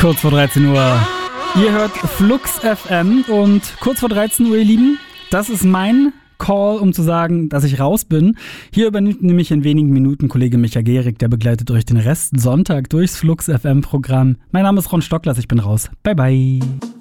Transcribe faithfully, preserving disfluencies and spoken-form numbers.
Kurz vor dreizehn Uhr. Ihr hört Flux F M und kurz vor dreizehn Uhr, ihr Lieben, das ist mein Call, um zu sagen, dass ich raus bin. Hier übernimmt nämlich in wenigen Minuten Kollege Micha Gehrig, der begleitet euch den Rest Sonntag durchs Flux F M Programm. Mein Name ist Ron Stocklers, ich bin raus. Bye bye.